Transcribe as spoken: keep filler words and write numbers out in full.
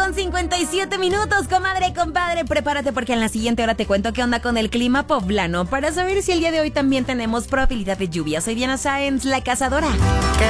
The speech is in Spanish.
con cincuenta y siete minutos, comadre, compadre. Prepárate porque en la siguiente hora te cuento qué onda con el clima poblano para saber si el día de hoy también tenemos probabilidad de lluvia. Soy Diana Sáenz, la cazadora.